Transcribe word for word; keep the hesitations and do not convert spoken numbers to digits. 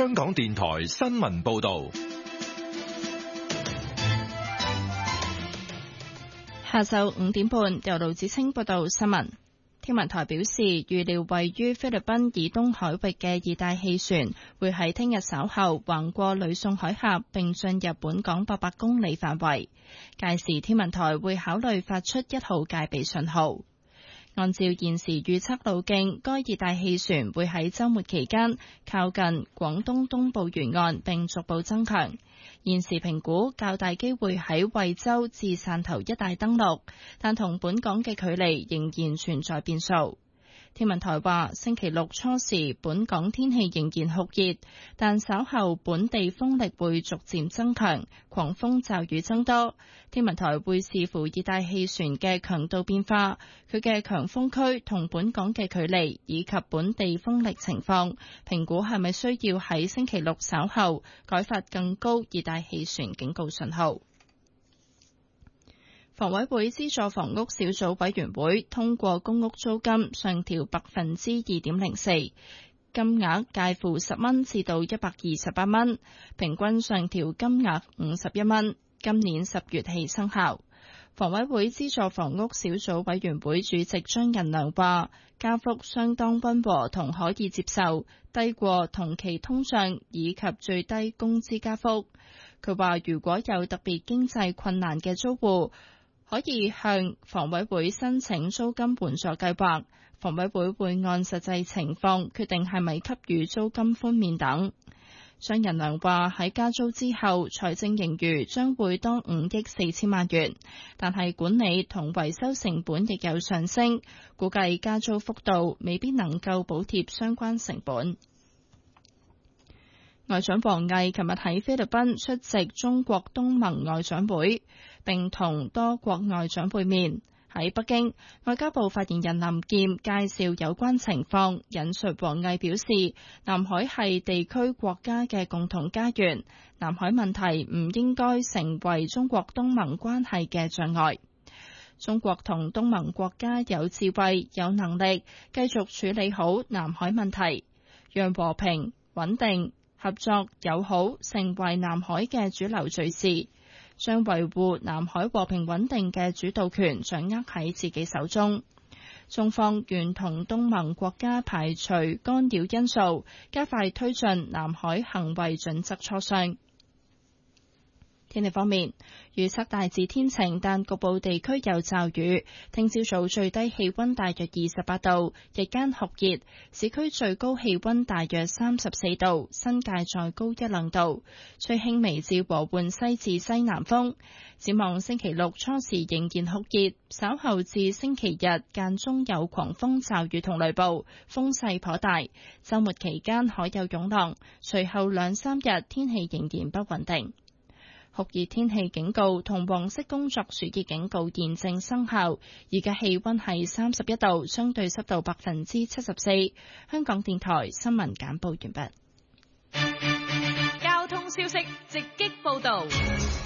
香港電台新聞報道。 下晝五點半，由盧子清報道新聞。天文台表示，預料位於菲律賓以東海域嘅熱帶氣旋會喺聽日稍後橫過呂宋海峽，並進入本港八百公里範圍。屆時天文台會考慮發出一號戒備信號。按照現時預測路徑，該熱帶氣旋會喺週末期間靠近廣東東部沿岸，並逐步增強。現時評估較大機會喺惠州至汕頭一帶登陸，但同本港嘅距離仍然存在變數。天文台話，星期六初時本港天氣仍然酷熱，但稍後本地風力會逐漸增強，狂風驟雨增多。天文台會視乎熱帶氣旋嘅強度變化、佢嘅強風區同本港嘅距離以及本地風力情況，評估係咪需要喺星期六稍後改發更高熱帶氣旋警告信號。房委會資助房屋小組委員會通過公屋租金上調百分之二點零四，金額介乎十蚊至到一百二十八蚊，平均上調金額五十一蚊，今年十月起生效。房委會資助房屋小組委員會主席張仁良話，加幅相當溫和同可以接受，低過同期通脹以及最低工資加幅。佢話如果有特別經濟困難嘅租戶，可以向房委會申請租金援助計劃，房委會會按實際情況決定係咪給予租金寬免等。張仁良話喺加租之後，財政盈餘將會多五億四千萬元，但係管理同維修成本亦有上升，估計加租幅度未必能夠補貼相關成本。外長王毅琴日喺菲律賓出席中國東盟外長會，並同多國外長會面。喺北京，外交部發言人林劍介紹有關情況，引述王毅表示，南海係地區國家嘅共同家園，南海問題唔應該成為中國東盟關係嘅障礙。中國同東盟國家有智慧、有能力繼續處理好南海問題，讓和平、穩定、合作、友好成為南海嘅主流敘事，將維護南海和平穩定嘅主導權掌握喺自己手中。中方願同東盟國家排除干擾因素，加快推進南海行為準則磋商。天氣方面，預測大致天晴，但局部地區有驟雨。聽朝早最低氣溫大約二十八度，日間酷熱，市區最高氣溫大約三十四度，新界再高一兩度。吹輕微至和緩西至西南風。展望星期六初時仍然酷熱，稍後至星期日間中有狂風驟雨同雷暴，風勢頗大。週末期間可有湧浪，隨後兩三日天氣仍然不穩定。酷熱天氣警告同黃色工作暑熱警告現正生效，而家氣溫係三十一度，相對濕度百分之七十四。香港電台新聞簡報完畢。 交通消息直擊報道。